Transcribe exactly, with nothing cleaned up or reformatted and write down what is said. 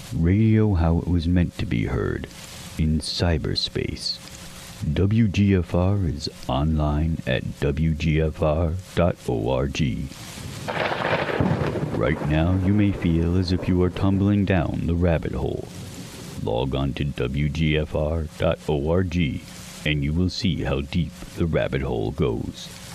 Radio how it was meant to be heard, in cyberspace. W G F R is online at w g f r dot org. Right now you may feel as if you are tumbling down the rabbit hole. Log on to w g f r dot org and you will see how deep the rabbit hole goes.